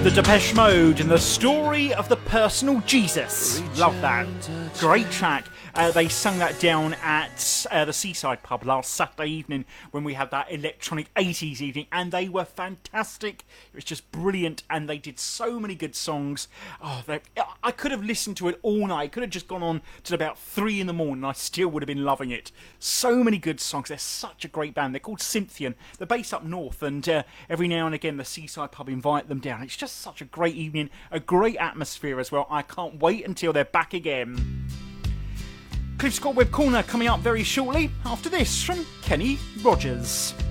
The Depeche Mode and the story of the personal Jesus. Love that. Great track. They sung that down at the Seaside Pub last Saturday evening when we had that electronic 80s evening, and they were fantastic. It was just brilliant, and they did so many good songs. I could have listened to it all night. I could have just gone on till about 3 in the morning, and I still would have been loving it. So many good songs. They're such a great band. They're called Synthian. They're based up north, and every now and again the Seaside Pub invite them down. It's just such a great evening, a great atmosphere as well. I can't wait until they're back again. Cliff Scott Web Corner coming up very shortly after this from Kenny Rogers.